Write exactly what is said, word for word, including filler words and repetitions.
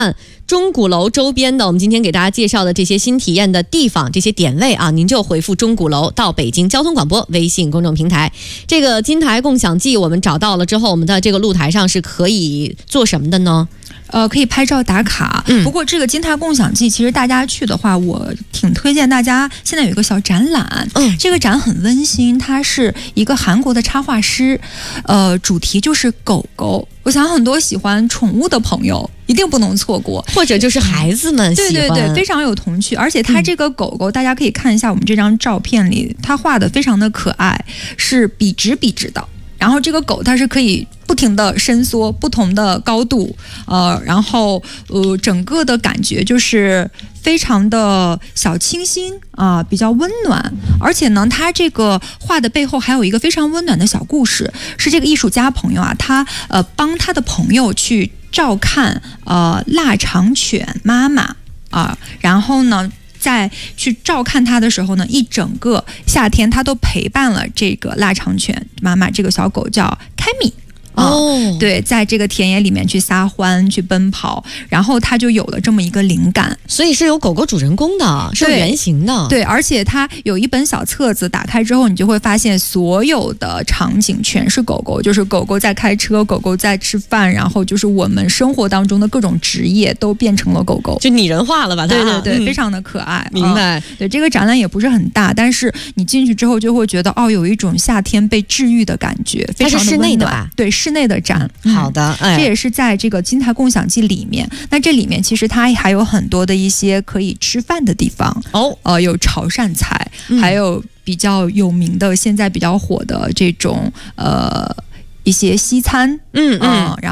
钟鼓楼周边的我们今天给大家介绍的这些新体验的地方，这些点位啊，您就回复钟鼓楼到北京交通广播微信公众平台。这个金台共享记我们找到了之后，我们的这个露台上是可以做什么的呢？ 呃，可以拍照打卡。 嗯， 不过这个金台共享记，其实大家去的话，我挺推荐大家。现在有一个小展览， 嗯， 这个展很温馨，它是一个韩国的插画师，呃，主题就是狗狗。我想很多喜欢宠物的朋友一定不能错过， 或者就是孩子们喜欢， 对对对，非常有童趣。而且它这个狗狗，嗯、大家可以看一下我们这张照片里，它画的非常的可爱，是笔直笔直的。然后这个狗它是可以不停的伸缩，不同的高度，呃，然后呃，整个的感觉就是非常的小清新啊、呃，比较温暖。而且呢，它这个画的背后还有一个非常温暖的小故事，是这个艺术家朋友啊，他呃帮他的朋友去照看呃腊肠犬妈妈啊、呃，然后呢。在去照看它的时候呢，一整个夏天它都陪伴了这个腊肠犬妈妈，这个小狗叫开米。 哦、 嗯，对，在这个田野里面去撒欢、去奔跑，然后他就有了这么一个灵感， 所以是有狗狗主人公的，是有原型的。 对，而且它有一本小册子，打开之后你就会发现所有的场景全是狗狗，就是狗狗在开车，狗狗在吃饭，然后就是我们生活当中的各种职业都变成了狗狗， 就拟人化了吧？ 对对对、 嗯， 非常的可爱。 明白、 嗯。对，这个展览也不是很大，但是你进去之后就会觉得哦，有一种夏天被治愈的感觉，非常的温暖。它是室内的吧？对，室内的展。 嗯、好的、哎， 这也是在这个金台共享记里面。那这里面其实它还有很多的一些可以吃饭的地方哦， 呃，有潮汕菜、嗯，还有比较有名的、现在比较火的这种呃一些西餐， 嗯嗯， 呃、然后。